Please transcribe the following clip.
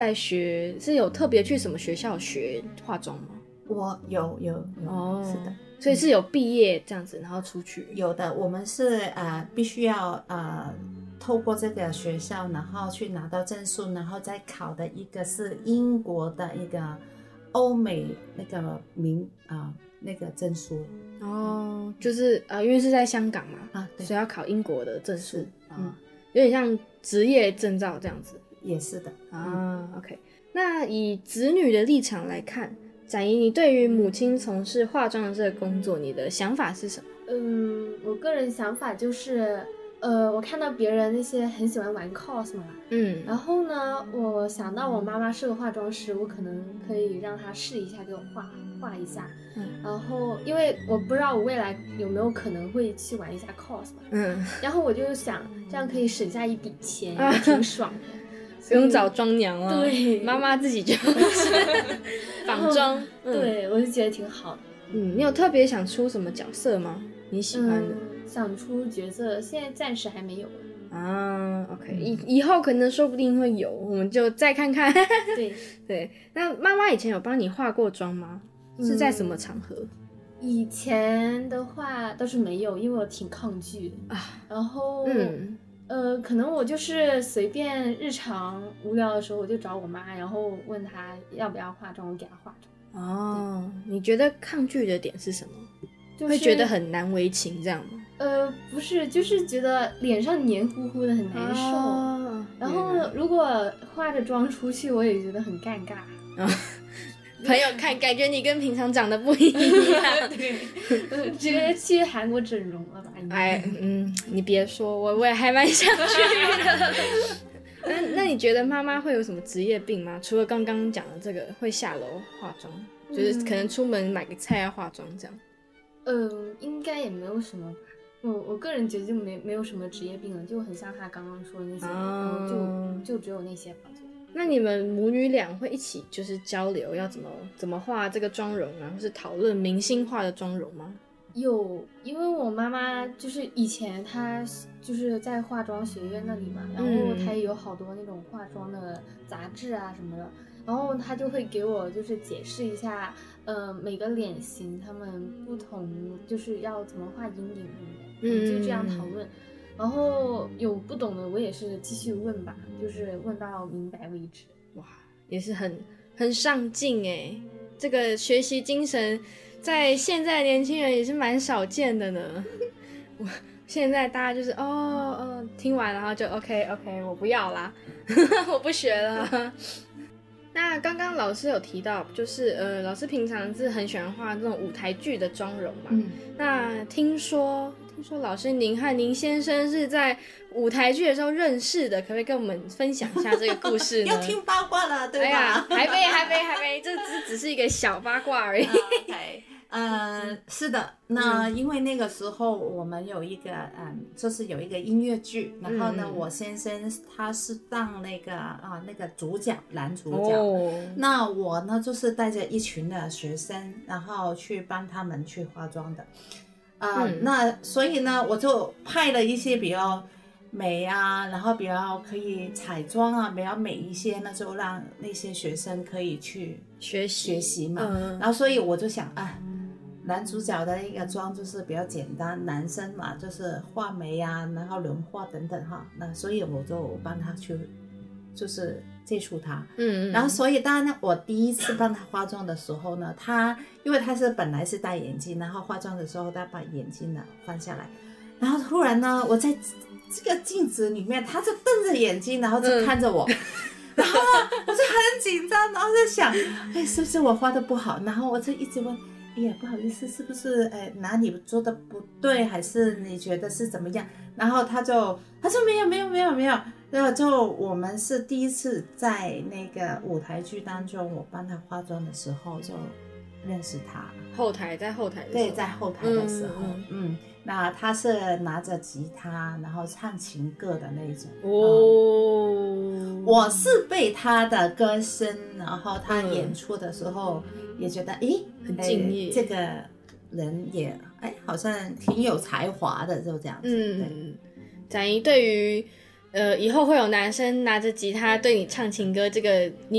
在学是有特别去什么学校学化妆吗？ 我有哦， 是的， 所以是有毕业这样子，然后出去。 有的。我们是必须要透过这个学校，然后去拿到证书，然后再考的一个是英国的一个欧美那个那个证书。 哦，就是因为是在香港嘛， 对， 所以要考英国的证书有点像职业证照这样子。 也是的 OK。那以子女的立场来看，展怡，你对于母亲从事化妆的这个工作，你的想法是什么？ 我个人想法就是，我看到别人那些很喜欢玩 cos 嘛，然后呢，我想到我妈妈是个化妆师，我可能可以让她试一下给我画一下，然后因为我不知道我未来有没有可能会去玩一下 cos 嘛，然后我就想这样可以省下一笔钱，也挺爽的。 不用找妆娘了， 对， 妈妈自己就仿妆， 对，我就觉得挺好的。 你有特别想出什么角色吗？你喜欢的？ 想出角色，现在暂时还没有 OK，以后可能说不定会有，我们就再看看。对，那妈妈以前有帮你化过妆吗？是在什么场合？ 以前的话倒是没有，因为我挺抗拒的然后可能我就是随便日常无聊的时候，我就找我妈，然后问她要不要化妆，我给她化妆。 你觉得抗拒的点是什么？ 就是会觉得很难为情这样吗？ 不是，就是觉得脸上黏糊糊的很难受。然后如果化着妆出去，我也觉得很尴尬。 朋友看，感觉你跟平常长得不一样。 对，直接去韩国整容了吧？ 你别说，我也还蛮想去的。那你觉得妈妈会有什么职业病吗？除了刚刚讲的这个会下楼化妆，就是可能出门买个菜要化妆这样。 应该也没有什么吧。我个人觉得就没有什么职业病了，就很像他刚刚说的那些，就只有那些吧。 那你们母女俩会一起就是交流要怎么画这个妆容啊，或是讨论明星画的妆容吗？ 有，因为我妈妈就是以前她就是在化妆学院那里嘛，然后她也有好多那种化妆的杂志啊什么的，然后她就会给我就是解释一下，每个脸型他们不同就是要怎么画阴影什么的，就这样讨论。然后有不懂的我也是继续问吧，就是问到明白为止。 哇，也是很上进耶，这个学习精神在现在年轻人也是蛮少见的呢。现在大家就是听完然后就 OK 我不要啦我不学了。那刚刚老师有提到，就是老师平常是很喜欢画这种舞台剧的妆容嘛。那听说老师您和您先生是在舞台剧的时候认识的，可不可以跟我们分享一下这个故事呢？ 又听八卦了，对吧？ 哎呀，还没，这只是一个小八卦而已。 是的，那因为那个时候我们有一个就是有一个音乐剧，然后呢，我先生他是当那个主角，男主角，那我呢就是带着一群的学生，然后去帮他们去化妆的，那所以呢，我就派了一些比较美啊，然后比较可以彩妆啊，比较美一些，那就让那些学生可以去学习嘛，然后所以我就想男主角的一个妆就是比较简单，男生嘛就是画眉啊，然后轮廓等等哈，那所以我就帮他去就是接触他，然后所以当然我第一次帮他化妆的时候呢，因为他是本来是戴眼镜，然后化妆的时候他把眼镜呢放下来，然后突然呢我在这个镜子里面，他就瞪着眼睛，然后就看着我。然后我就很紧张，然后在想，是不是我画的不好？然后我就一直问，哎呀，不好意思，是不是哪里做的不对，还是你觉得是怎么样？然后他说没有，然后就我们是第一次在那个舞台剧当中，我帮他化妆的时候就认识他。 在后台的时候， 对，在后台的时候，那他是拿着吉他，然后唱情歌的那种。我是被他的歌声，然后他演出的时候也觉得， 很敬业， 这个人也好像挺有才华的，就这样子。 展怡对于以后会有男生拿着吉他对你唱情歌，这个你